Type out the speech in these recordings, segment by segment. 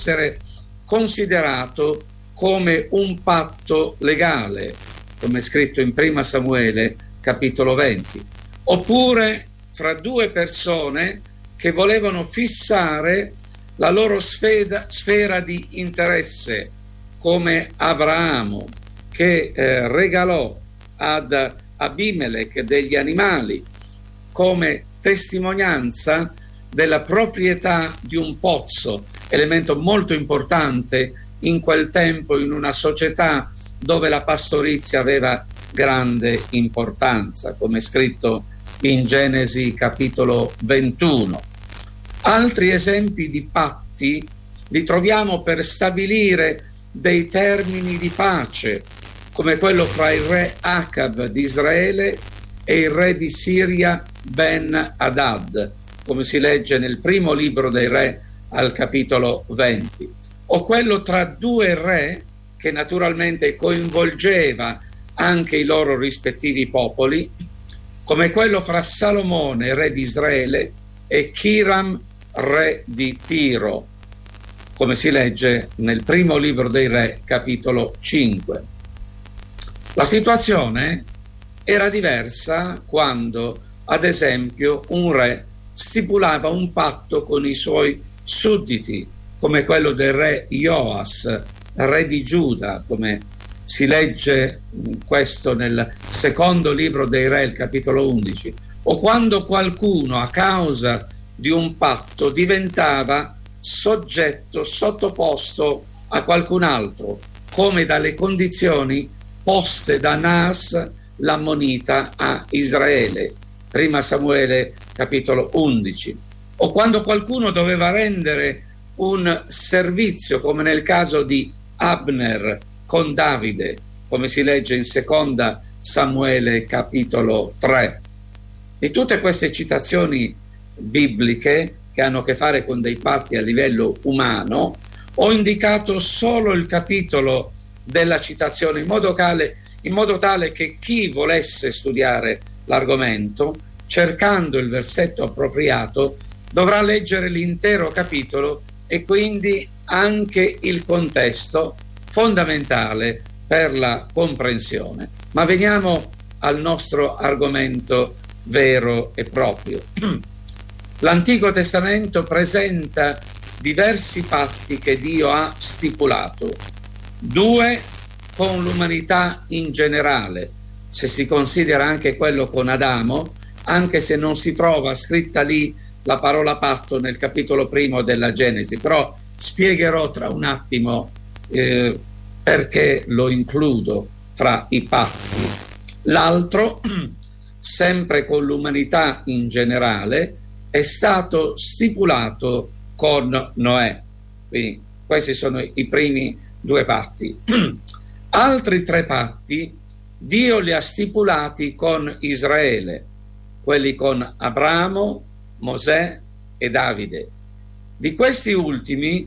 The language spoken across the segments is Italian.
essere considerato come un patto legale, come è scritto in Prima Samuele capitolo 20, oppure fra due persone che volevano fissare la loro sfera di interesse, come Abramo, che regalò ad Abimelech degli animali come testimonianza della proprietà di un pozzo, elemento molto importante in quel tempo in una società dove la pastorizia aveva grande importanza, come è scritto in Genesi capitolo 21. Altri esempi di patti li troviamo per stabilire dei termini di pace, come quello fra il re Acab di Israele e il re di Siria Ben-Hadad, come si legge nel primo libro dei re al capitolo 20, o quello tra due re che naturalmente coinvolgeva anche i loro rispettivi popoli, come quello fra Salomone, re di Israele, e Chiram, re di Tiro, come si legge nel primo libro dei re, capitolo 5. La situazione era diversa quando, ad esempio, un re stipulava un patto con i suoi sudditi, come quello del re Joas, re di Giuda, come si legge questo nel secondo libro dei re, il capitolo 11, o quando qualcuno a causa di un patto diventava sottoposto a qualcun altro, come dalle condizioni poste da Naas l'ammonita a Israele, prima Samuele capitolo 11, o quando qualcuno doveva rendere un servizio, come nel caso di Abner con Davide, come si legge in seconda Samuele capitolo 3. Di tutte queste citazioni bibliche che hanno a che fare con dei patti a livello umano, ho indicato solo il capitolo della citazione in modo tale che chi volesse studiare l'argomento, cercando il versetto appropriato, dovrà leggere l'intero capitolo e quindi anche il contesto fondamentale per la comprensione. Ma veniamo al nostro argomento vero e proprio. L'Antico Testamento presenta diversi patti che Dio ha stipulato, 2 con l'umanità in generale, se si considera anche quello con Adamo, anche se non si trova scritta lì la parola patto nel capitolo 1 della Genesi, però spiegherò tra un attimo perché lo includo fra i patti. L'altro, sempre con l'umanità in generale, è stato stipulato con Noè. Quindi questi sono i primi 2 patti. Altri 3 patti Dio li ha stipulati con Israele, quelli con Abramo, Mosè e Davide. Di questi ultimi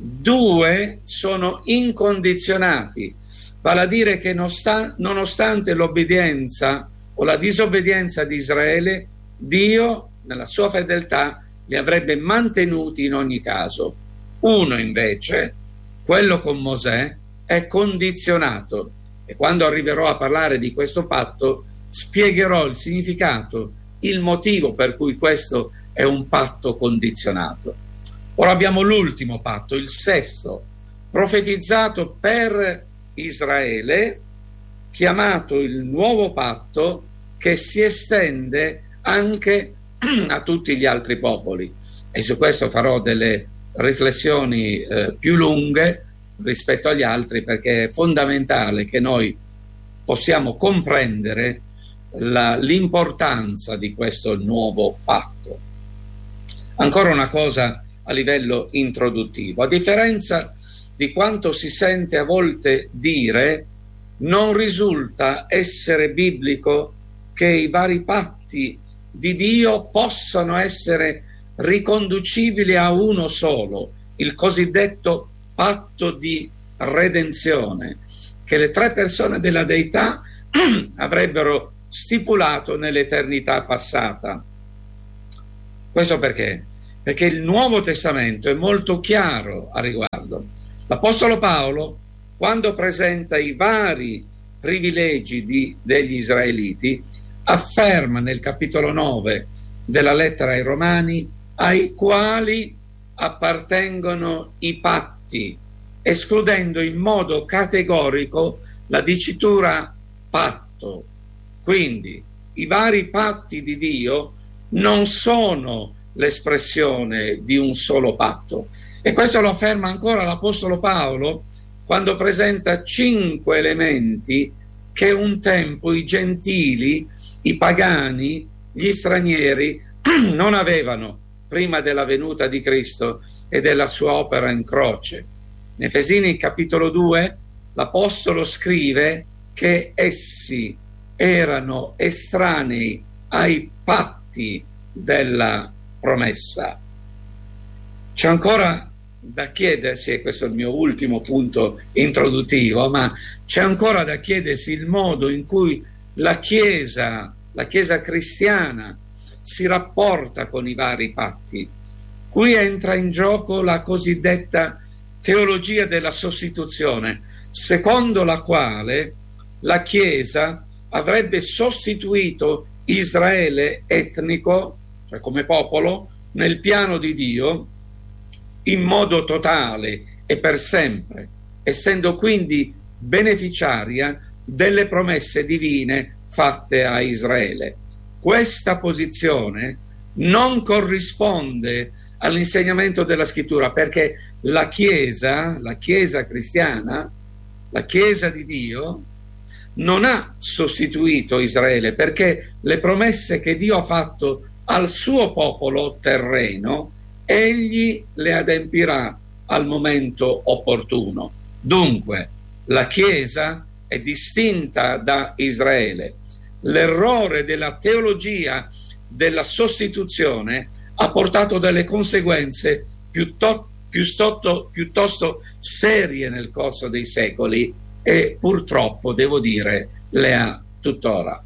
2 sono incondizionati, vale a dire che nonostante l'obbedienza o la disobbedienza di Israele, Dio nella sua fedeltà li avrebbe mantenuti in ogni caso. Uno invece, quello con Mosè, è condizionato, e quando arriverò a parlare di questo patto spiegherò il significato, il motivo per cui questo è un patto condizionato. Ora abbiamo l'ultimo patto, il sesto, profetizzato per Israele, chiamato il nuovo patto, che si estende anche a tutti gli altri popoli, e su questo farò delle riflessioni più lunghe rispetto agli altri, perché è fondamentale che noi possiamo comprendere l'importanza di questo nuovo patto. Ancora una cosa a livello introduttivo: a differenza di quanto si sente a volte dire, non risulta essere biblico che i vari patti di Dio possano essere riconducibili a uno solo, il cosiddetto patto di redenzione, che le 3 persone della Deità avrebbero stipulato nell'eternità passata. Questo perché perché il Nuovo Testamento è molto chiaro a riguardo. L'Apostolo Paolo, quando presenta i vari privilegi degli israeliti, afferma nel capitolo 9 della lettera ai Romani ai quali appartengono i patti, escludendo in modo categorico la dicitura patto. Quindi i vari patti di Dio non sono l'espressione di un solo patto, e questo lo afferma ancora l'Apostolo Paolo quando presenta 5 elementi che un tempo i gentili, i pagani, gli stranieri non avevano prima della venuta di Cristo e della sua opera in croce. In Efesini capitolo 2 l'Apostolo scrive che essi erano estranei ai patti della promessa. C'è ancora da chiedersi, e questo è il mio ultimo punto introduttivo, ma c'è ancora da chiedersi il modo in cui la Chiesa cristiana si rapporta con i vari patti. Qui entra in gioco la cosiddetta teologia della sostituzione, secondo la quale la Chiesa avrebbe sostituito Israele etnico, cioè come popolo, nel piano di Dio in modo totale e per sempre, essendo quindi beneficiaria delle promesse divine fatte a Israele. Questa posizione non corrisponde all'insegnamento della Scrittura, perché la Chiesa cristiana, la Chiesa di Dio, non ha sostituito Israele, perché le promesse che Dio ha fatto al suo popolo terreno, egli le adempirà al momento opportuno. Dunque, la Chiesa è distinta da Israele. L'errore della teologia della sostituzione ha portato delle conseguenze piuttosto serie nel corso dei secoli, e purtroppo, devo dire, le ha tuttora.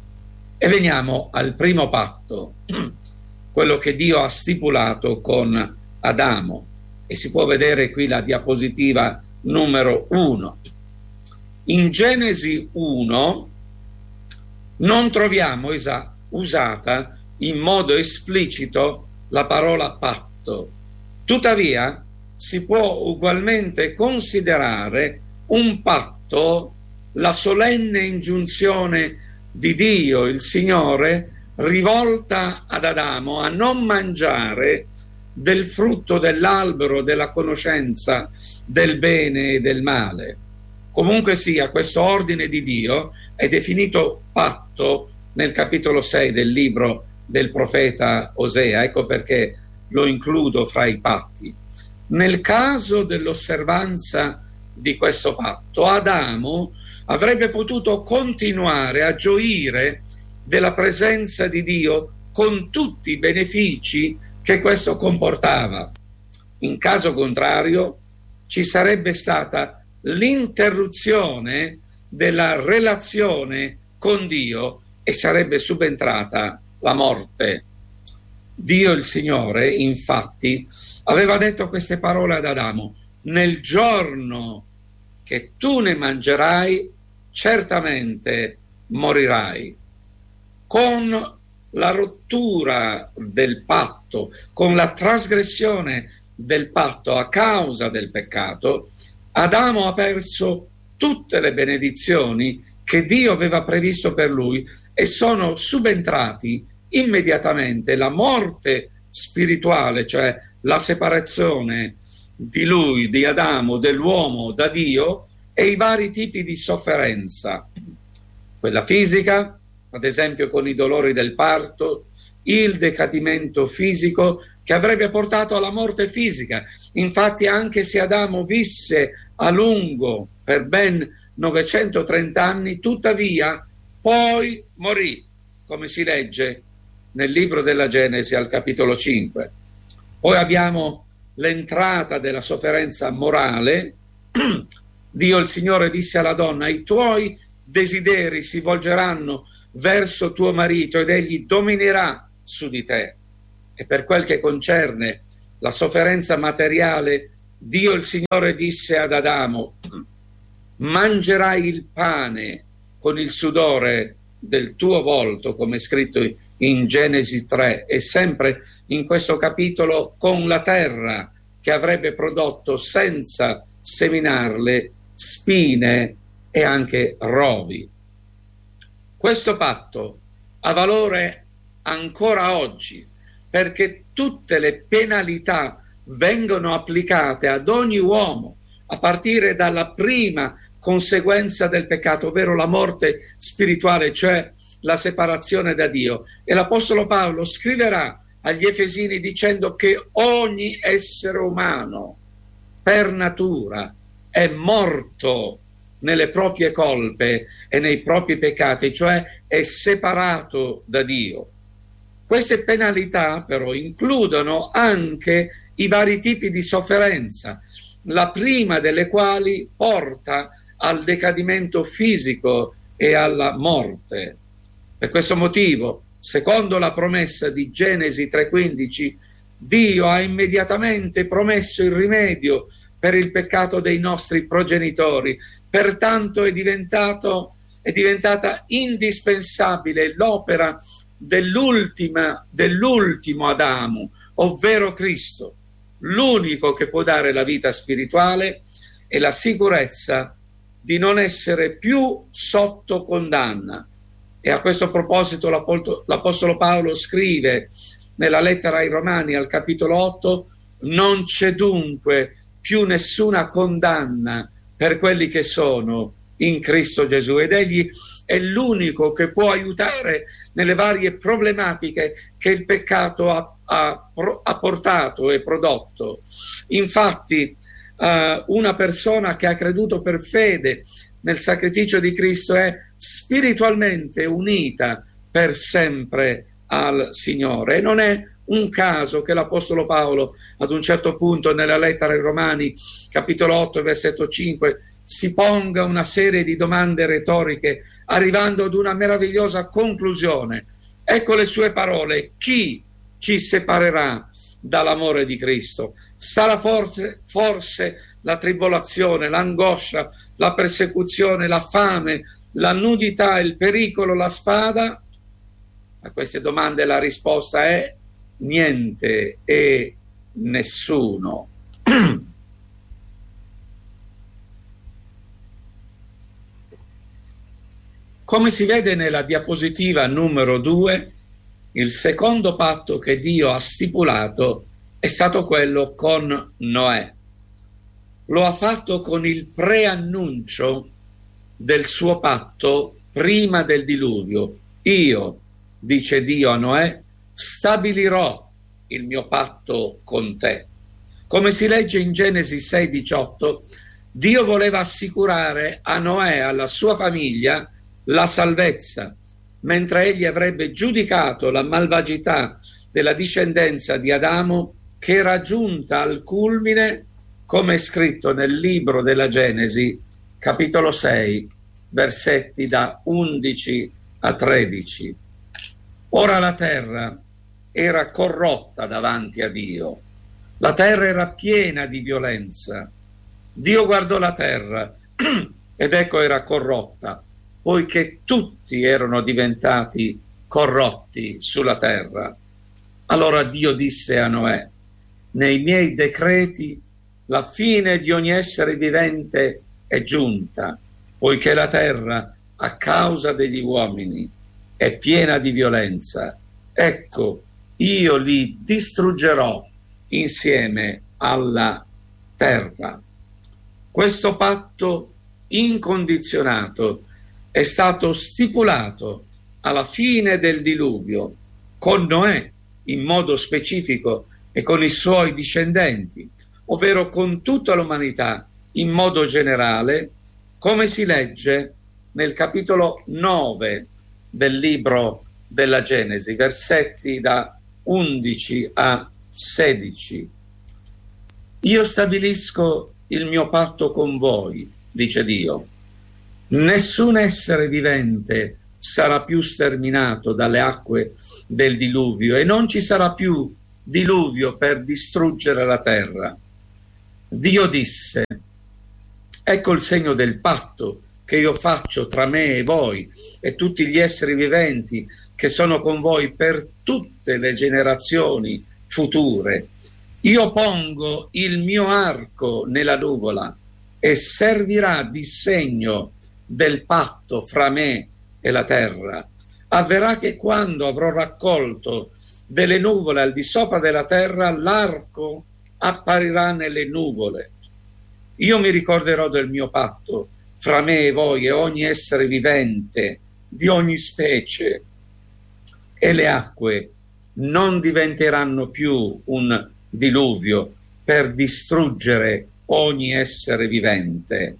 E veniamo al primo patto, quello che Dio ha stipulato con Adamo, e si può vedere qui la diapositiva numero 1. In Genesi 1 non troviamo usata in modo esplicito la parola patto, tuttavia si può ugualmente considerare un patto la solenne ingiunzione di Dio, il Signore, rivolta ad Adamo a non mangiare del frutto dell'albero della conoscenza del bene e del male. Comunque sia, questo ordine di Dio è definito patto nel capitolo 6 del libro del profeta Osea, ecco perché lo includo fra i patti. Nel caso dell'osservanza di questo patto, Adamo avrebbe potuto continuare a gioire della presenza di Dio con tutti i benefici che questo comportava. In caso contrario, ci sarebbe stata l'interruzione della relazione con Dio e sarebbe subentrata la morte. Dio il Signore, infatti, aveva detto queste parole ad Adamo: nel giorno che tu ne mangerai, certamente morirai. Con la rottura del patto, con la trasgressione del patto a causa del peccato, Adamo ha perso tutte le benedizioni che Dio aveva previsto per lui, e sono subentrati immediatamente la morte spirituale, cioè la separazione di lui, di Adamo, dell'uomo da Dio, e i vari tipi di sofferenza, quella fisica, ad esempio con i dolori del parto, il decadimento fisico che avrebbe portato alla morte fisica. Infatti, anche se Adamo visse a lungo per ben 930 anni, tuttavia poi morì, come si legge nel libro della Genesi al capitolo 5. Poi abbiamo l'entrata della sofferenza morale. Dio il Signore disse alla donna: i tuoi desideri si volgeranno verso tuo marito ed egli dominerà su di te. e per quel che concerne la sofferenza materiale, Dio il Signore disse ad Adamo: mangerai il pane con il sudore del tuo volto, come è scritto in Genesi 3, e sempre in questo capitolo con la terra che avrebbe prodotto senza seminarle spine e anche rovi. Questo patto ha valore ancora oggi, perché tutte le penalità vengono applicate ad ogni uomo a partire dalla prima conseguenza del peccato, ovvero la morte spirituale, cioè la separazione da Dio. E l'Apostolo Paolo scriverà agli Efesini dicendo che ogni essere umano per natura è morto nelle proprie colpe e nei propri peccati, cioè è separato da Dio. Queste penalità però includono anche i vari tipi di sofferenza, la prima delle quali porta al decadimento fisico e alla morte. Per questo motivo, secondo la promessa di Genesi 3,15, Dio ha immediatamente promesso il rimedio per il peccato dei nostri progenitori. Pertanto è diventata indispensabile l'opera dell'ultimo Adamo, ovvero Cristo, l'unico che può dare la vita spirituale e la sicurezza di non essere più sotto condanna. E a questo proposito l'Apostolo Paolo scrive nella lettera ai Romani al capitolo 8: non c'è dunque più nessuna condanna per quelli che sono in Cristo Gesù, ed egli è l'unico che può aiutare nelle varie problematiche che il peccato ha portato e prodotto. Infatti una persona che ha creduto per fede nel sacrificio di Cristo è spiritualmente unita per sempre al Signore. E non è un caso che l'Apostolo Paolo ad un certo punto nella lettera ai Romani capitolo 8 versetto 5 si ponga una serie di domande retoriche, arrivando ad una meravigliosa conclusione. Ecco le sue parole: chi ci separerà dall'amore di Cristo? Sarà forse la tribolazione, l'angoscia, la persecuzione, la fame, la nudità, il pericolo, la spada? A queste domande la risposta è niente e nessuno. Come si vede nella diapositiva numero 2, il secondo patto che Dio ha stipulato è stato quello con Noè. Lo ha fatto con il preannuncio del suo patto prima del diluvio. Io, dice Dio a Noè, stabilirò il mio patto con te. Come si legge in Genesi 6,18, Dio voleva assicurare a Noè e alla sua famiglia la salvezza, mentre egli avrebbe giudicato la malvagità della discendenza di Adamo, che era giunta al culmine, come è scritto nel libro della Genesi, capitolo 6, versetti da 11 a 13. Ora la terra era corrotta davanti a Dio. La terra era piena di violenza. Dio guardò la terra ed ecco era corrotta, poiché tutti erano diventati corrotti sulla terra. Allora Dio disse a Noè: nei miei decreti la fine di ogni essere vivente è giunta, poiché la terra, a causa degli uomini, è piena di violenza. Ecco, io li distruggerò insieme alla terra. Questo patto incondizionato è stato stipulato alla fine del diluvio con Noè in modo specifico e con i suoi discendenti, ovvero con tutta l'umanità in modo generale, come si legge nel capitolo 9 del libro della Genesi, versetti da 11 a 16. Io stabilisco il mio patto con voi, dice Dio. Nessun essere vivente sarà più sterminato dalle acque del diluvio e non ci sarà più diluvio per distruggere la terra. Dio disse: ecco il segno del patto che io faccio tra me e voi e tutti gli esseri viventi che sono con voi per tutte le generazioni future. Io pongo il mio arco nella nuvola e servirà di segno del patto fra me e la terra. Avverrà che quando avrò raccolto delle nuvole al di sopra della terra, l'arco apparirà nelle nuvole. Io mi ricorderò del mio patto fra me e voi e ogni essere vivente di ogni specie, e le acque non diventeranno più un diluvio per distruggere ogni essere vivente.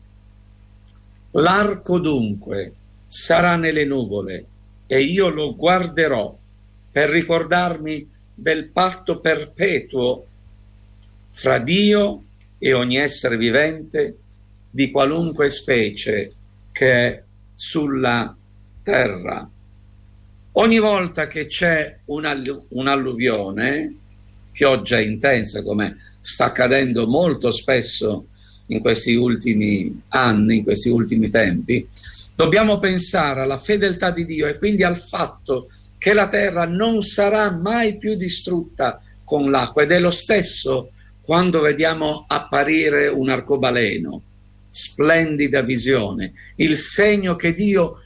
L'arco dunque sarà nelle nuvole e io lo guarderò per ricordarmi del patto perpetuo fra Dio e ogni essere vivente di qualunque specie che è sulla terra. Ogni volta che c'è un'alluvione, pioggia intensa come sta accadendo molto spesso in questi ultimi anni, in questi ultimi tempi, dobbiamo pensare alla fedeltà di Dio e quindi al fatto che la terra non sarà mai più distrutta con l'acqua. Ed è lo stesso quando vediamo apparire un arcobaleno, splendida visione, il segno che Dio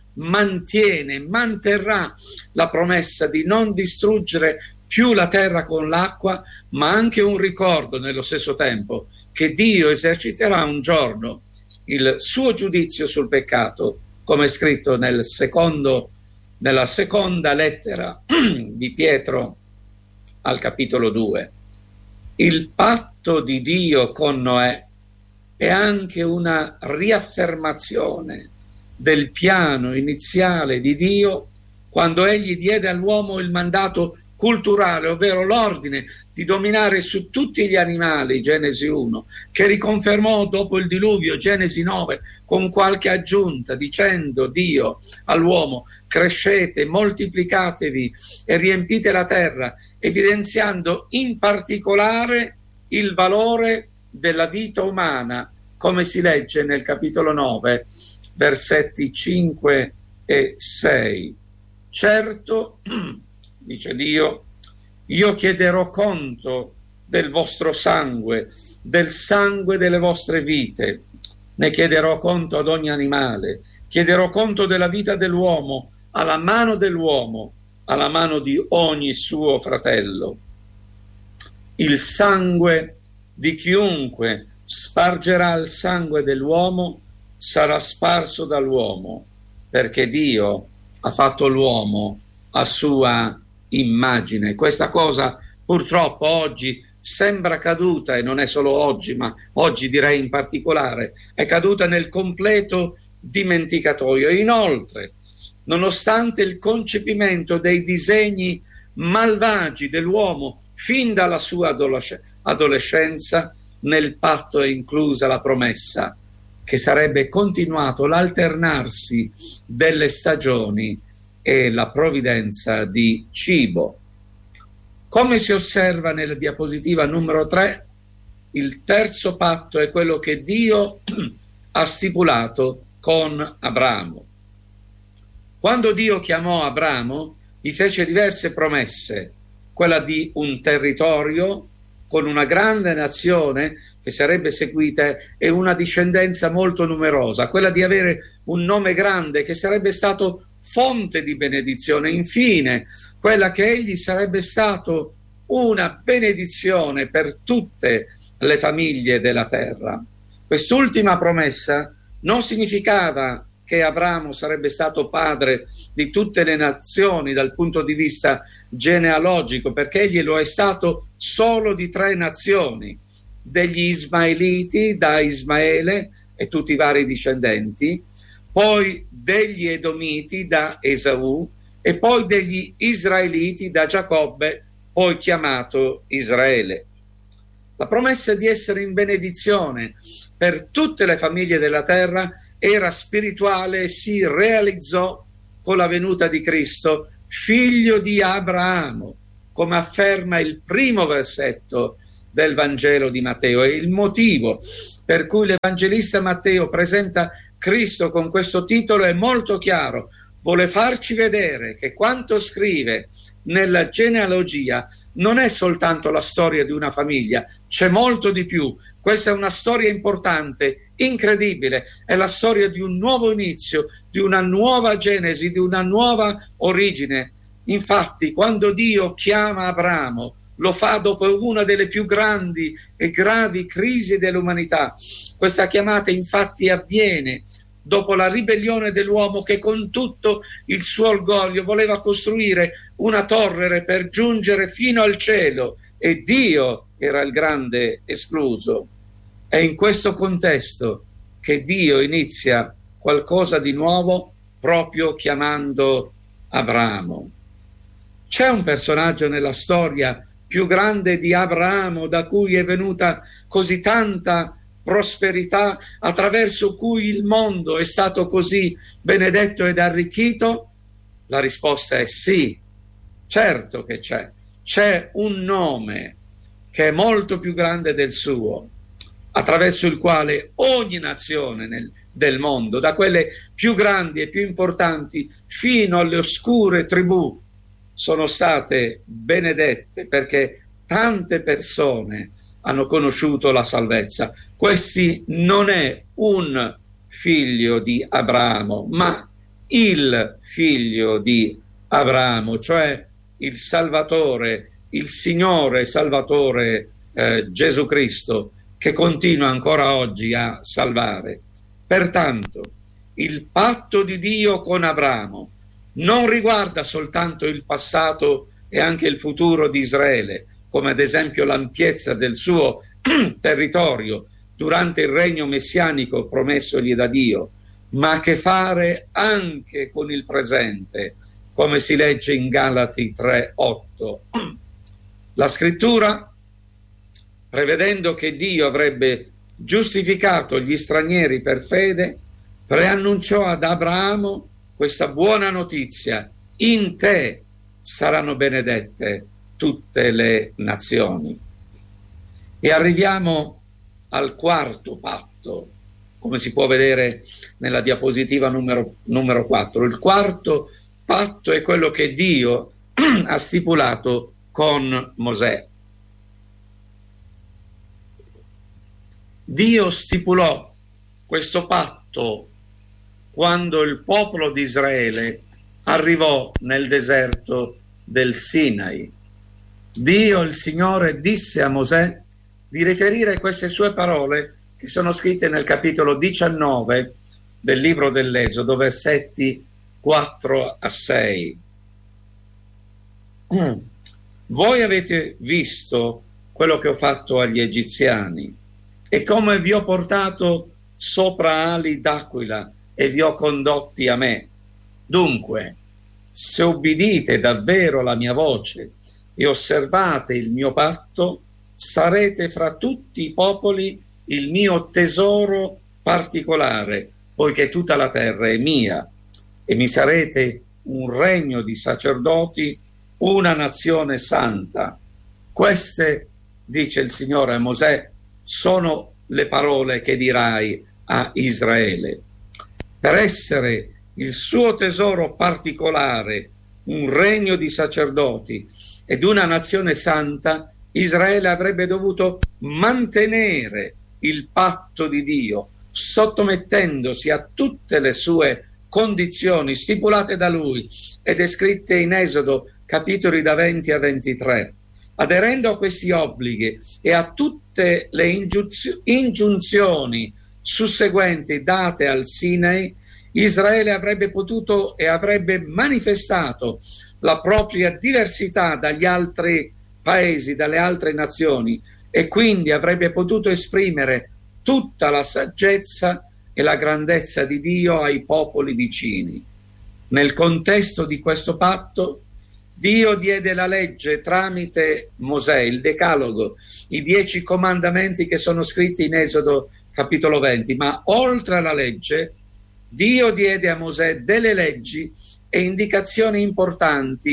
manterrà la promessa di non distruggere più la terra con l'acqua, ma anche un ricordo nello stesso tempo che Dio eserciterà un giorno il suo giudizio sul peccato, come è scritto nella seconda lettera di Pietro al capitolo 2. Il patto di Dio con Noè è anche una riaffermazione del piano iniziale di Dio quando egli diede all'uomo il mandato culturale, ovvero l'ordine di dominare su tutti gli animali, Genesi 1, che riconfermò dopo il diluvio, Genesi 9, con qualche aggiunta, dicendo Dio all'uomo: crescete, moltiplicatevi e riempite la terra, evidenziando in particolare il valore della vita umana, come si legge nel capitolo 9, versetti 5 e 6. Certo, dice Dio, io chiederò conto del vostro sangue, del sangue delle vostre vite, ne chiederò conto ad ogni animale, chiederò conto della vita dell'uomo, alla mano dell'uomo, alla mano di ogni suo fratello. Il sangue di chiunque spargerà il sangue dell'uomo sarà sparso dall'uomo, perché Dio ha fatto l'uomo a sua immagine. Questa cosa purtroppo oggi sembra caduta, e non è solo oggi, ma oggi direi in particolare, è caduta nel completo dimenticatoio. Inoltre, nonostante il concepimento dei disegni malvagi dell'uomo fin dalla sua adolescenza, nel patto è inclusa la promessa che sarebbe continuato l'alternarsi delle stagioni e la provvidenza di cibo. Come si osserva nella diapositiva numero 3, il terzo patto è quello che Dio ha stipulato con Abramo. Quando Dio chiamò Abramo, gli fece diverse promesse, quella di un territorio con una grande nazione che sarebbe seguita e una discendenza molto numerosa, quella di avere un nome grande che sarebbe stato fonte di benedizione, infine quella che egli sarebbe stato una benedizione per tutte le famiglie della terra. Quest'ultima promessa non significava che Abramo sarebbe stato padre di tutte le nazioni dal punto di vista genealogico, perché egli lo è stato solo di 3 nazioni: degli Ismaeliti da Ismaele e tutti i vari discendenti, poi degli Edomiti da Esaù e poi degli Israeliti da Giacobbe, poi chiamato Israele. La promessa di essere in benedizione per tutte le famiglie della terra era spirituale e si realizzò con la venuta di Cristo, figlio di Abramo, come afferma il primo versetto del Vangelo di Matteo. E il motivo per cui l'Evangelista Matteo presenta Cristo con questo titolo è molto chiaro. Vuole farci vedere che quanto scrive nella genealogia non è soltanto la storia di una famiglia, c'è molto di più. Questa è una storia importante, incredibile, è la storia di un nuovo inizio, di una nuova genesi, di una nuova origine. Infatti, quando Dio chiama Abramo, lo fa dopo una delle più grandi e gravi crisi dell'umanità. Questa chiamata infatti avviene dopo la ribellione dell'uomo che con tutto il suo orgoglio voleva costruire una torre per giungere fino al cielo, e Dio era il grande escluso. È in questo contesto che Dio inizia qualcosa di nuovo proprio chiamando Abramo. C'è un personaggio nella storia più grande di Abramo, da cui è venuta così tanta prosperità, attraverso cui il mondo è stato così benedetto ed arricchito? La risposta è sì, certo che c'è. C'è un nome che è molto più grande del suo, attraverso il quale ogni nazione del mondo, da quelle più grandi e più importanti fino alle oscure tribù, sono state benedette, perché tante persone hanno conosciuto la salvezza. Questi non è un figlio di Abramo, ma il figlio di Abramo, cioè il Salvatore, il Signore Salvatore Gesù Cristo, che continua ancora oggi a salvare. Pertanto, il patto di Dio con Abramo non riguarda soltanto il passato e anche il futuro di Israele, come ad esempio l'ampiezza del suo territorio durante il regno messianico promessogli da Dio, ma ha a che fare anche con il presente, come si legge in Galati 3:8. La scrittura, prevedendo che Dio avrebbe giustificato gli stranieri per fede, preannunciò ad Abramo questa buona notizia: in te saranno benedette tutte le nazioni. E arriviamo al quarto patto, come si può vedere nella diapositiva numero 4. Il quarto patto è quello che Dio ha stipulato con Mosè. Dio stipulò questo patto quando il popolo di Israele arrivò nel deserto del Sinai. Dio, il Signore, disse a Mosè di riferire queste sue parole, che sono scritte nel capitolo 19 del libro dell'Esodo, versetti 4-6. Voi avete visto quello che ho fatto agli egiziani e come vi ho portato sopra ali d'aquila e vi ho condotti a me. Dunque, se obbedite davvero alla mia voce e osservate il mio patto, sarete fra tutti i popoli il mio tesoro particolare, poiché tutta la terra è mia, e mi sarete un regno di sacerdoti, una nazione santa. Queste, dice il Signore a Mosè, sono le parole che dirai a Israele. Per essere il suo tesoro particolare, un regno di sacerdoti ed una nazione santa, Israele avrebbe dovuto mantenere il patto di Dio, sottomettendosi a tutte le sue condizioni stipulate da lui e descritte in Esodo capitoli da 20 a 23. Aderendo a questi obblighi e a tutte le ingiunzioni susseguenti date al Sinai, Israele avrebbe potuto e avrebbe manifestato la propria diversità dagli altri paesi, dalle altre nazioni, e quindi avrebbe potuto esprimere tutta la saggezza e la grandezza di Dio ai popoli vicini. Nel contesto di questo patto, Dio diede la legge tramite Mosè, il Decalogo, i 10 comandamenti che sono scritti in Esodo capitolo 20, ma oltre alla legge, Dio diede a Mosè delle leggi e indicazioni importanti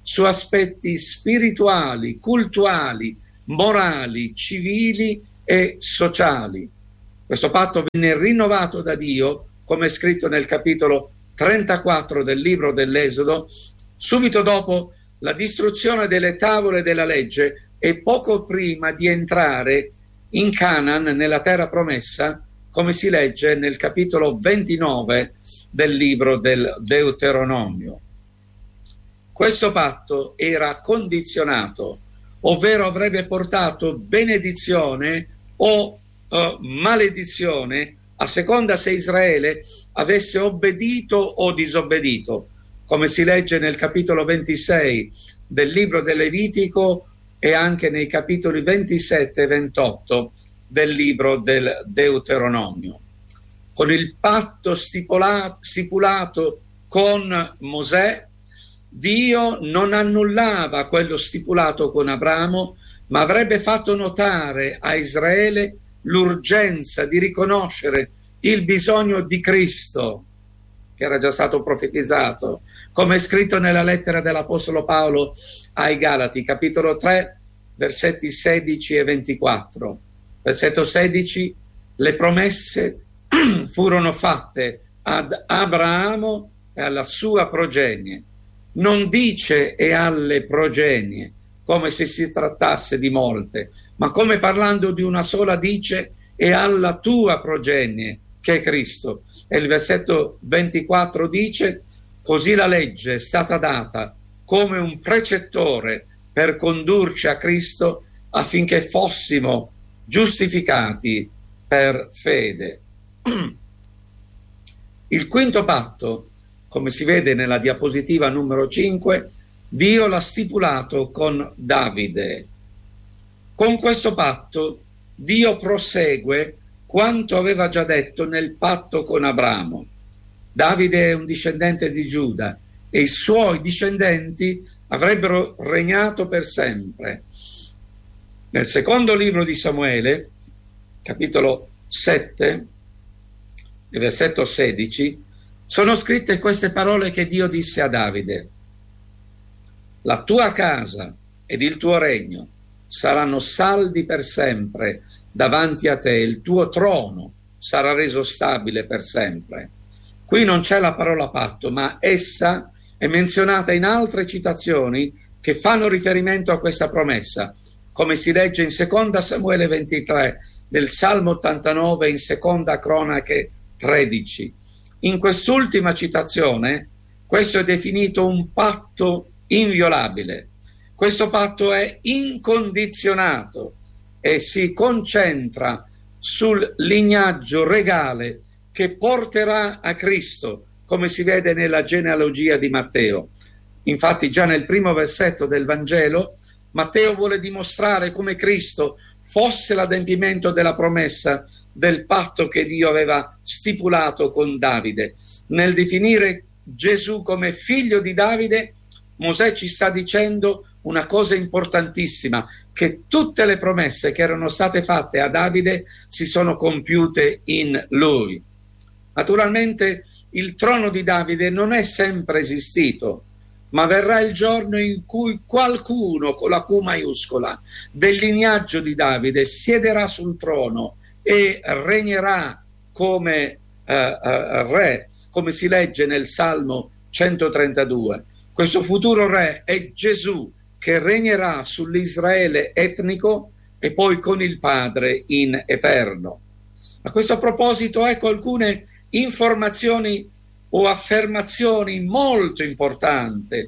su aspetti spirituali, cultuali, morali, civili e sociali. Questo patto venne rinnovato da Dio, come è scritto nel capitolo 34 del libro dell'Esodo, subito dopo la distruzione delle tavole della legge e poco prima di entrare in Canaan, nella terra promessa, come si legge nel capitolo 29 del libro del Deuteronomio. Questo patto era condizionato, ovvero avrebbe portato benedizione o maledizione a seconda se Israele avesse obbedito o disobbedito, come si legge nel capitolo 26 del libro del Levitico e anche nei capitoli 27 e 28 del libro del Deuteronomio. Con il patto stipulato con Mosè, Dio non annullava quello stipulato con Abramo, ma avrebbe fatto notare a Israele l'urgenza di riconoscere il bisogno di Cristo, che era già stato profetizzato, come è scritto nella lettera dell'Apostolo Paolo ai Galati, capitolo 3, versetti 16 e 24. Versetto 16: le promesse furono fatte ad Abramo e alla sua progenie. Non dice e alle progenie, come se si trattasse di molte, ma come parlando di una sola dice e alla tua progenie, che è Cristo. E il versetto 24 dice: così la legge è stata data come un precettore per condurci a Cristo affinché fossimo giustificati per fede. Il quinto patto, come si vede nella diapositiva numero 5, Dio l'ha stipulato con Davide. Con questo patto Dio prosegue quanto aveva già detto nel patto con Abramo. Davide è un discendente di Giuda e i suoi discendenti avrebbero regnato per sempre. Nel secondo libro di Samuele, capitolo 7, versetto 16, sono scritte queste parole che Dio disse a Davide: la tua casa ed il tuo regno saranno saldi per sempre davanti a te, il tuo trono sarà reso stabile per sempre. Qui non c'è la parola patto, ma essa è menzionata in altre citazioni che fanno riferimento a questa promessa, come si legge in seconda Samuele 23, nel Salmo 89 e in seconda Cronache 13. In quest'ultima citazione questo è definito un patto inviolabile. Questo patto è incondizionato e si concentra sul lignaggio regale che porterà a Cristo, come si vede nella genealogia di Matteo. Infatti già nel primo versetto del Vangelo Matteo vuole dimostrare come Cristo fosse l'adempimento della promessa del patto che Dio aveva stipulato con Davide. Nel definire Gesù come figlio di Davide, Mosè ci sta dicendo una cosa importantissima, che tutte le promesse che erano state fatte a Davide si sono compiute in lui. Naturalmente il trono di Davide non è sempre esistito, ma verrà il giorno in cui qualcuno con la Q maiuscola del lignaggio di Davide siederà sul trono e regnerà come re, come si legge nel Salmo 132. Questo futuro re è Gesù, che regnerà sull'Israele etnico e poi con il Padre in eterno. A questo proposito ecco alcune informazioni o affermazioni molto importanti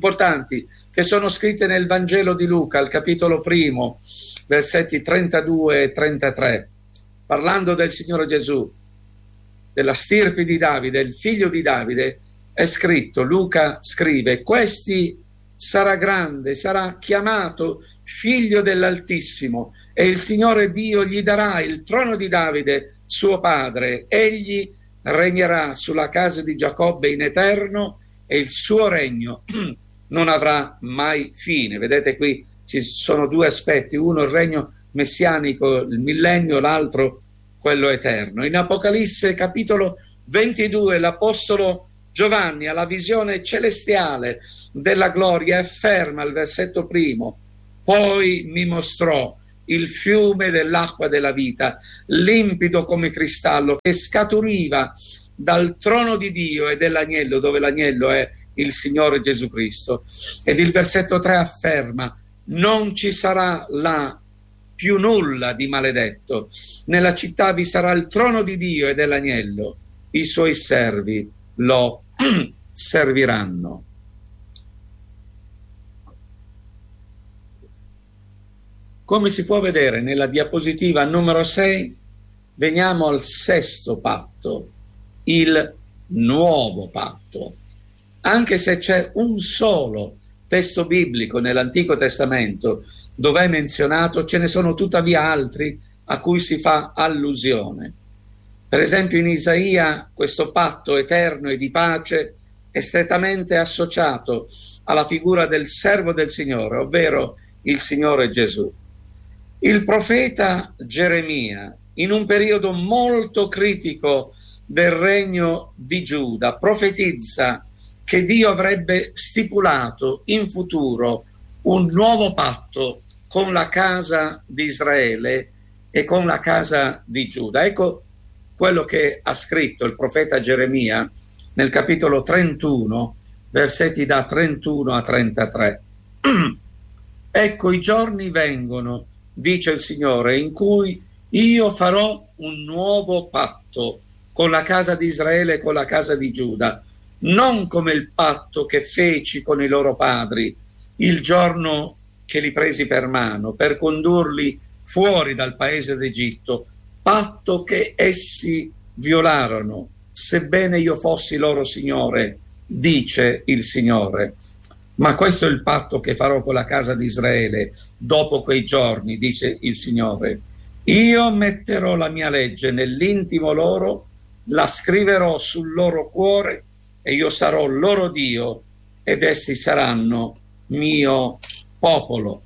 che sono scritte nel Vangelo di Luca, al capitolo 1, versetti 32 e 33, parlando del Signore Gesù, della stirpe di Davide, il figlio di Davide. È scritto, Luca scrive: questi sarà grande, sarà chiamato figlio dell'Altissimo e il Signore Dio gli darà il trono di Davide suo padre. Egli regnerà sulla casa di Giacobbe in eterno e il suo regno non avrà mai fine. Vedete, qui ci sono due aspetti: uno il regno messianico, il millennio, l'altro quello eterno. In Apocalisse capitolo 22 l'Apostolo Giovanni ha la visione celestiale della gloria e afferma al versetto primo: poi mi mostrò il fiume dell'acqua della vita, limpido come cristallo, che scaturiva dal trono di Dio e dell'agnello, dove l'agnello è il Signore Gesù Cristo. Ed il versetto 3 afferma: non ci sarà là più nulla di maledetto, nella città vi sarà il trono di Dio e dell'agnello, i suoi servi lo serviranno. Come si può vedere nella diapositiva numero 6, veniamo al sesto patto, il nuovo patto. Anche se c'è un solo testo biblico nell'Antico Testamento dove è menzionato, ce ne sono tuttavia altri a cui si fa allusione. Per esempio in Isaia questo patto eterno e di pace è strettamente associato alla figura del servo del Signore, ovvero il Signore Gesù. Il profeta Geremia, in un periodo molto critico del regno di Giuda, profetizza che Dio avrebbe stipulato in futuro un nuovo patto con la casa di Israele e con la casa di Giuda. Ecco quello che ha scritto il profeta Geremia nel capitolo 31, versetti da 31 a 33. Ecco, i giorni vengono, dice il Signore, in cui io farò un nuovo patto con la casa di Israele e con la casa di Giuda, non come il patto che feci con i loro padri il giorno che li presi per mano per condurli fuori dal paese d'Egitto, patto che essi violarono, sebbene io fossi loro Signore, dice il Signore. Ma questo è il patto che farò con la casa di Israele dopo quei giorni, dice il Signore. Io metterò la mia legge nell'intimo loro, la scriverò sul loro cuore e io sarò loro Dio ed essi saranno mio popolo.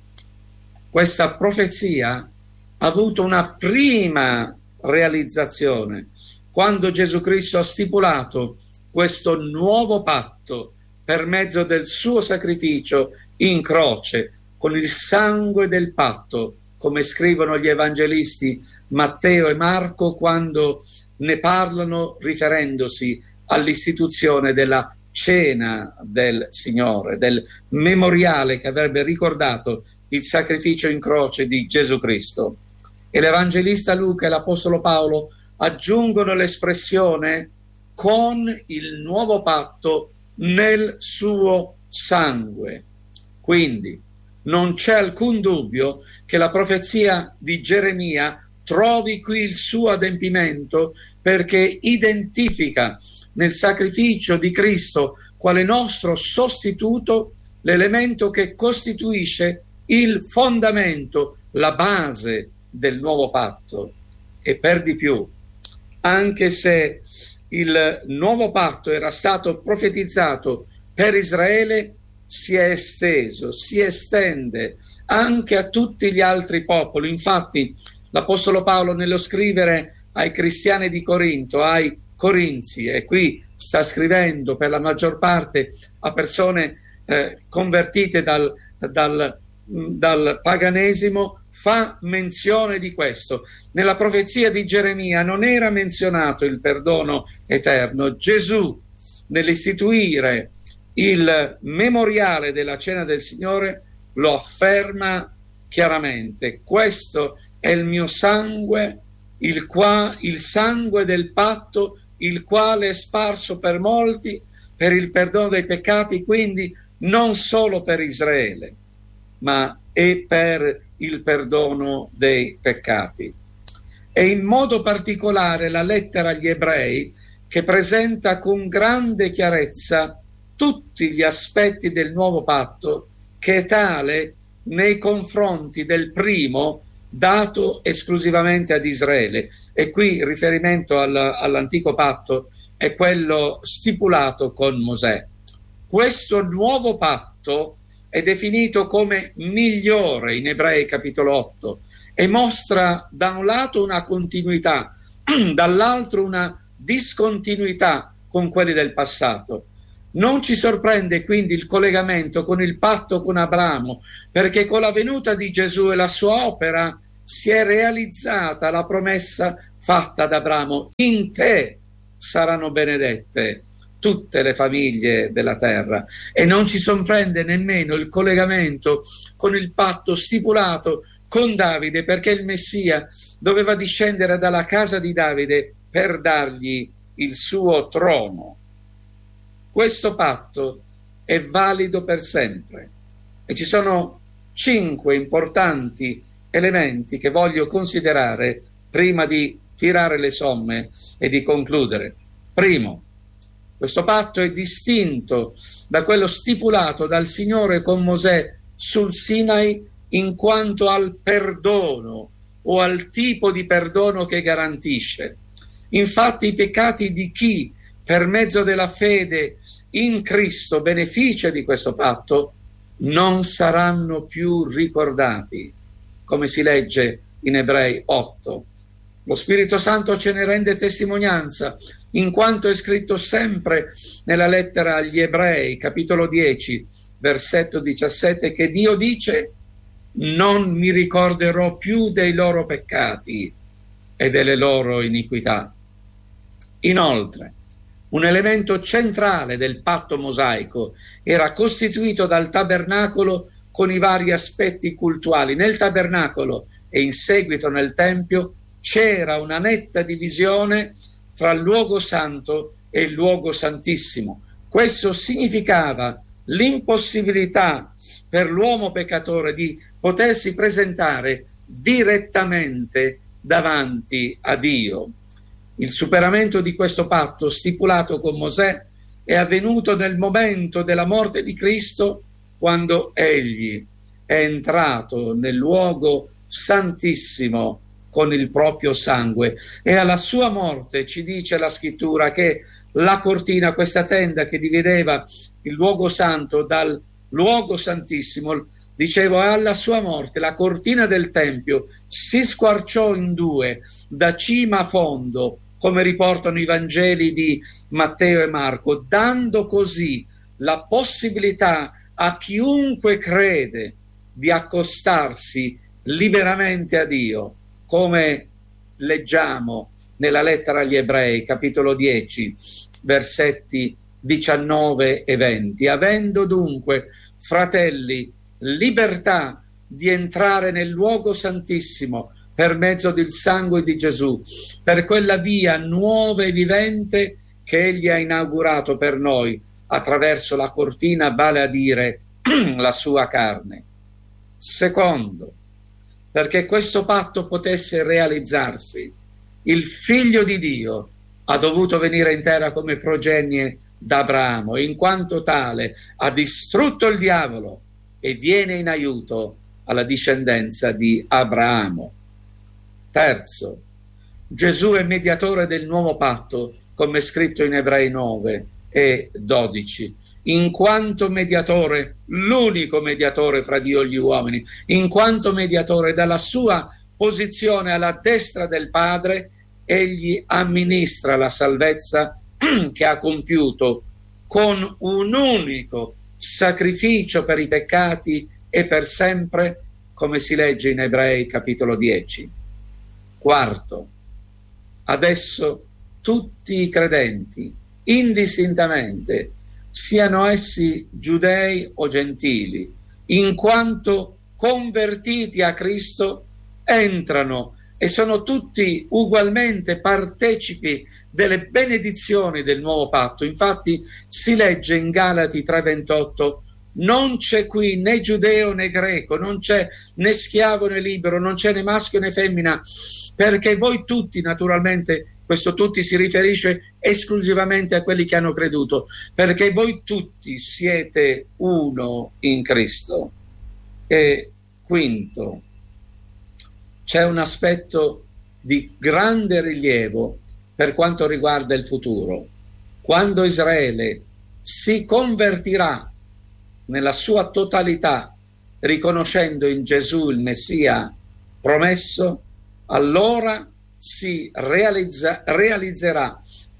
Questa profezia ha avuto una prima realizzazione quando Gesù Cristo ha stipulato questo nuovo patto per mezzo del suo sacrificio in croce con il sangue del patto, come scrivono gli evangelisti Matteo e Marco quando ne parlano riferendosi all'istituzione della cena del Signore, del memoriale che avrebbe ricordato il sacrificio in croce di Gesù Cristo. E l'evangelista Luca e l'apostolo Paolo aggiungono l'espressione con il nuovo patto nel suo sangue. Quindi non c'è alcun dubbio che la profezia di Geremia trovi qui il suo adempimento, perché identifica nel sacrificio di Cristo quale nostro sostituto l'elemento che costituisce il fondamento, la base del nuovo patto. E per di più, anche se il nuovo patto era stato profetizzato per Israele, si è esteso, si estende anche a tutti gli altri popoli. Infatti l'apostolo Paolo, nello scrivere ai cristiani di Corinto, ai Corinzi, e qui sta scrivendo per la maggior parte a persone convertite dal paganesimo, fa menzione di questo. Nella profezia di Geremia non era menzionato il perdono eterno. Gesù, nell'istituire il memoriale della cena del Signore, lo afferma chiaramente: questo è il mio sangue, il sangue del patto, il quale è sparso per molti per il perdono dei peccati, quindi non solo per Israele, ma è per il perdono dei peccati. E in modo particolare la lettera agli Ebrei, che presenta con grande chiarezza tutti gli aspetti del nuovo patto, che è tale nei confronti del primo dato esclusivamente ad Israele. E qui il riferimento all'antico patto è quello stipulato con Mosè. Questo nuovo patto è definito come migliore in Ebrei capitolo 8 e mostra da un lato una continuità, dall'altro una discontinuità con quelli del passato. Non ci sorprende quindi il collegamento con il patto con Abramo, perché con la venuta di Gesù e la sua opera si è realizzata la promessa fatta ad Abramo: in te saranno benedette tutte le famiglie della terra. E non ci sorprende nemmeno il collegamento con il patto stipulato con Davide, perché il Messia doveva discendere dalla casa di Davide per dargli il suo trono. Questo patto è valido per sempre e ci sono 5 importanti elementi che voglio considerare prima di tirare le somme e di concludere. Primo, questo patto è distinto da quello stipulato dal Signore con Mosè sul Sinai in quanto al perdono o al tipo di perdono che garantisce. Infatti i peccati di chi per mezzo della fede in Cristo beneficia di questo patto non saranno più ricordati, come si legge in Ebrei 8. Lo Spirito Santo ce ne rende testimonianza, in quanto è scritto sempre nella lettera agli Ebrei, capitolo 10, versetto 17, che Dio dice: non mi ricorderò più dei loro peccati e delle loro iniquità. Inoltre, un elemento centrale del patto mosaico era costituito dal tabernacolo con i vari aspetti cultuali. Nel tabernacolo e in seguito nel Tempio c'era una netta divisione tra il luogo santo e il luogo santissimo. Questo significava l'impossibilità per l'uomo peccatore di potersi presentare direttamente davanti a Dio. Il superamento di questo patto stipulato con Mosè è avvenuto nel momento della morte di Cristo, quando egli è entrato nel luogo santissimo con il proprio sangue, e alla sua morte ci dice la scrittura che la cortina, questa tenda che divideva il luogo santo dal luogo santissimo, dicevo, alla sua morte la cortina del Tempio si squarciò in due da cima a fondo, come riportano i Vangeli di Matteo e Marco, dando così la possibilità a chiunque crede di accostarsi liberamente a Dio, come leggiamo nella lettera agli Ebrei, capitolo 10, versetti 19 e 20. Avendo dunque, fratelli, libertà di entrare nel luogo santissimo per mezzo del sangue di Gesù, per quella via nuova e vivente che egli ha inaugurato per noi attraverso la cortina, vale a dire la sua carne. Secondo, perché questo patto potesse realizzarsi, il Figlio di Dio ha dovuto venire in terra come progenie d'Abramo, in quanto tale ha distrutto il diavolo e viene in aiuto alla discendenza di Abramo. Terzo, Gesù è mediatore del nuovo patto, come è scritto in Ebrei 9 e 12, in quanto mediatore, l'unico mediatore fra Dio e gli uomini, in quanto mediatore dalla sua posizione alla destra del Padre, egli amministra la salvezza che ha compiuto con un unico sacrificio per i peccati e per sempre, come si legge in Ebrei capitolo 10. Quarto, adesso tutti i credenti, indistintamente, siano essi giudei o gentili, in quanto convertiti a Cristo, entrano e sono tutti ugualmente partecipi delle benedizioni del nuovo patto. Infatti si legge in Galati 3,28: non c'è qui né giudeo né greco, non c'è né schiavo né libero, non c'è né maschio né femmina, perché voi tutti, naturalmente questo tutti si riferisce esclusivamente a quelli che hanno creduto, perché voi tutti siete uno in Cristo. E quinto, c'è un aspetto di grande rilievo per quanto riguarda il futuro. Quando Israele si convertirà nella sua totalità, riconoscendo in Gesù il Messia promesso, allora si realizzerà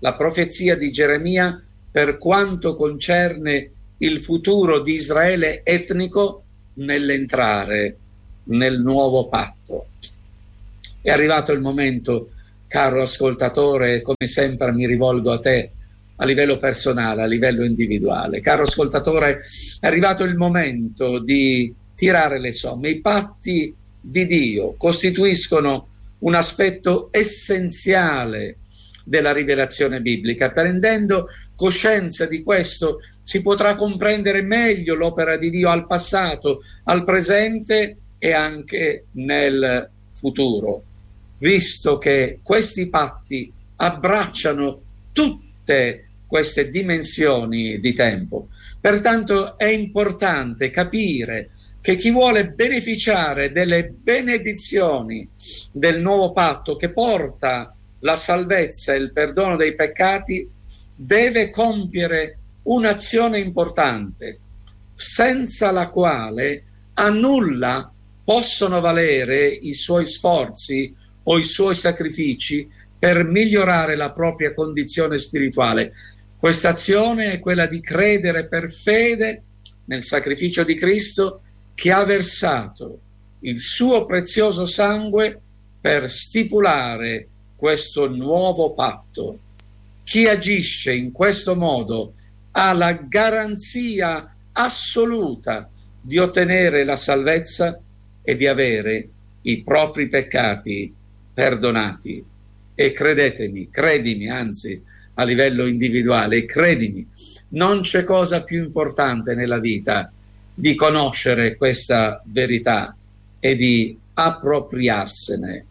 la profezia di Geremia per quanto concerne il futuro di Israele etnico nell'entrare nel nuovo patto. È arrivato il momento, caro ascoltatore, come sempre mi rivolgo a te a livello personale, a livello individuale. Caro ascoltatore, è arrivato il momento di tirare le somme. I patti di Dio costituiscono un aspetto essenziale della rivelazione biblica. Prendendo coscienza di questo si potrà comprendere meglio l'opera di Dio al passato, al presente e anche nel futuro, visto che questi patti abbracciano tutte queste dimensioni di tempo. Pertanto è importante capire che chi vuole beneficiare delle benedizioni del nuovo patto che porta la salvezza e il perdono dei peccati deve compiere un'azione importante, senza la quale a nulla possono valere i suoi sforzi o i suoi sacrifici per migliorare la propria condizione spirituale. Questa azione è quella di credere per fede nel sacrificio di Cristo, che ha versato il suo prezioso sangue per stipulare questo nuovo patto. Chi agisce in questo modo ha la garanzia assoluta di ottenere la salvezza e di avere i propri peccati perdonati. E credimi, anzi, a livello individuale, credimi, non c'è cosa più importante nella vita di conoscere questa verità e di appropriarsene.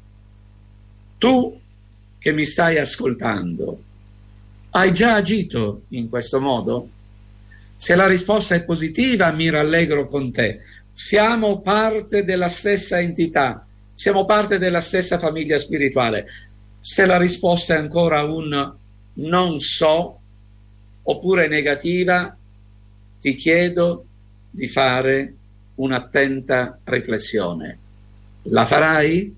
Tu che mi stai ascoltando, hai già agito in questo modo? Se la risposta è positiva, mi rallegro con te. Siamo parte della stessa entità, siamo parte della stessa famiglia spirituale. Se la risposta è ancora un non so, oppure negativa, ti chiedo di fare un'attenta riflessione. La farai?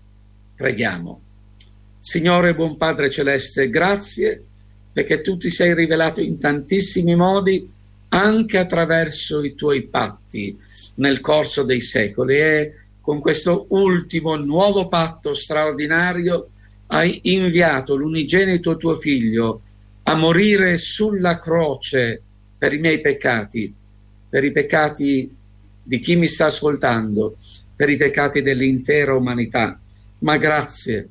Preghiamo. Signore buon Padre Celeste, grazie perché tu ti sei rivelato in tantissimi modi anche attraverso i tuoi patti nel corso dei secoli, e con questo ultimo nuovo patto straordinario hai inviato l'unigenito tuo figlio a morire sulla croce per i miei peccati, per i peccati di chi mi sta ascoltando, per i peccati dell'intera umanità. Ma grazie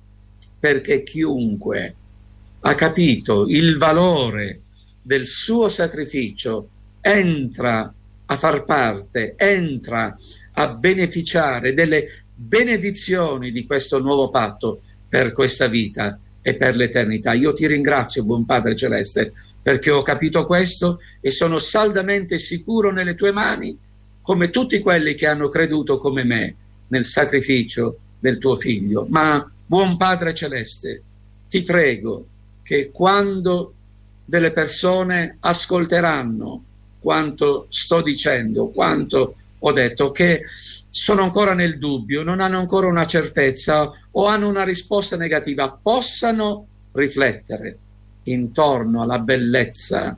perché chiunque ha capito il valore del suo sacrificio entra a far parte, entra a beneficiare delle benedizioni di questo nuovo patto per questa vita e per l'eternità. Io ti ringrazio, buon Padre Celeste, perché ho capito questo e sono saldamente sicuro nelle tue mani, come tutti quelli che hanno creduto come me nel sacrificio del tuo figlio. Ma, buon Padre Celeste, ti prego che quando delle persone ascolteranno quanto sto dicendo, quanto ho detto, che sono ancora nel dubbio, non hanno ancora una certezza o hanno una risposta negativa, possano riflettere intorno alla bellezza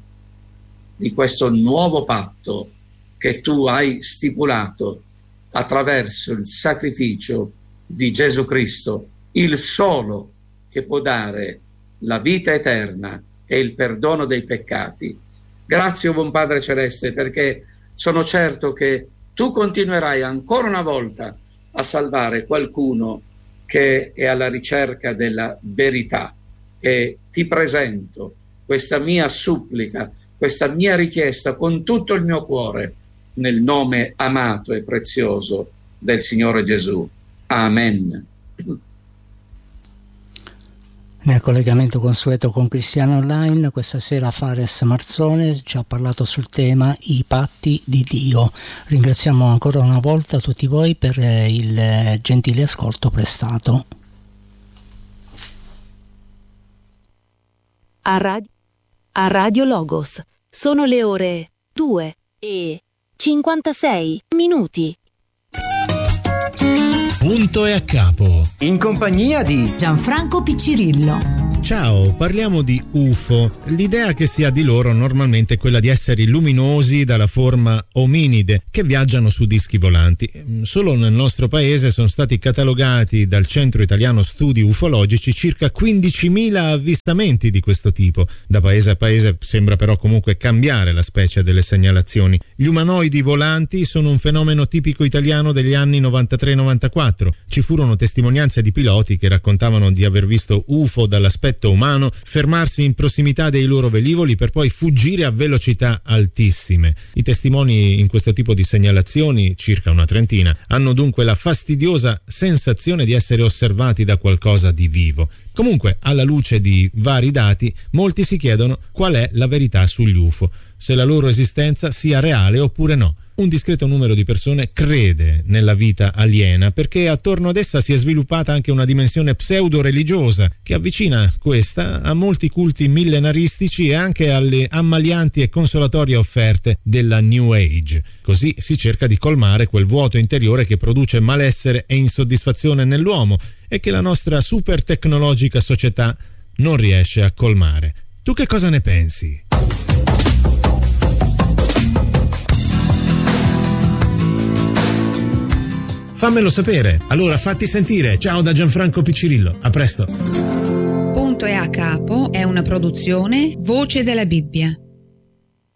di questo nuovo patto che tu hai stipulato attraverso il sacrificio di Gesù Cristo, il solo che può dare la vita eterna e il perdono dei peccati. Grazie, buon Padre Celeste, perché sono certo che tu continuerai ancora una volta a salvare qualcuno che è alla ricerca della verità. E ti presento questa mia supplica, questa mia richiesta con tutto il mio cuore, nel nome amato e prezioso del Signore Gesù. Amen. Nel collegamento consueto con Cristiano Online, questa sera Fares Marzone ci ha parlato sul tema i patti di Dio. Ringraziamo ancora una volta tutti voi per il gentile ascolto prestato. A Radio Logos sono le ore 2:56. Punto e a capo. In compagnia di Gianfranco Piccirillo, Ciao, parliamo di UFO. L'idea che si ha di loro normalmente è quella di esseri luminosi dalla forma ominide che viaggiano su dischi volanti. Solo nel nostro paese sono stati catalogati dal Centro Italiano Studi Ufologici circa 15.000 avvistamenti di questo tipo. Da paese a paese sembra però comunque cambiare la specie delle segnalazioni. Gli umanoidi volanti sono un fenomeno tipico italiano degli anni 93-94. Ci furono testimonianze di piloti che raccontavano di aver visto UFO dall'aspetto umano fermarsi in prossimità dei loro velivoli per poi fuggire a velocità altissime. I testimoni in questo tipo di segnalazioni, circa una trentina, hanno dunque la fastidiosa sensazione di essere osservati da qualcosa di vivo. Comunque, alla luce di vari dati, molti si chiedono qual è la verità sugli UFO, se la loro esistenza sia reale oppure no. Un discreto numero di persone crede nella vita aliena perché attorno ad essa si è sviluppata anche una dimensione pseudo-religiosa che avvicina questa a molti culti millenaristici e anche alle ammalianti e consolatorie offerte della New Age. Così si cerca di colmare quel vuoto interiore che produce malessere e insoddisfazione nell'uomo e che la nostra super tecnologica società non riesce a colmare. Tu che cosa ne pensi? Fammelo sapere, allora fatti sentire. Ciao da Gianfranco Piccirillo, a presto. Punto e a capo è una produzione Voce della Bibbia.